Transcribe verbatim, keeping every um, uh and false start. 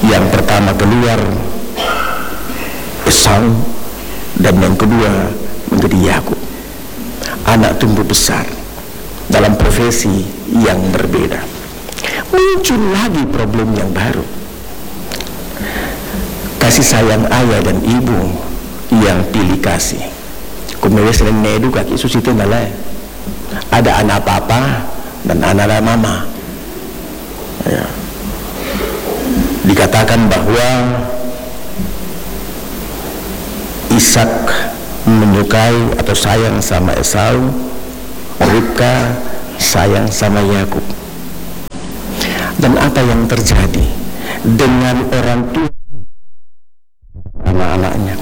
Yang pertama keluar Esau, dan yang kedua menjadi Yakub. Anak tumbuh besar dalam profesi yang berbeda. Muncul lagi problem yang baru. Kasih sayang ayah dan ibu yang pilih kasih. Kemudian sering nedu kaki Yesus itu malah ada anak papa dan anak mama. Ya. Dikatakan bahwa Ishak menyukai atau sayang sama Esau, Ribka sayang sama Yakub. Dan apa yang terjadi dengan orang tua anak-anaknya?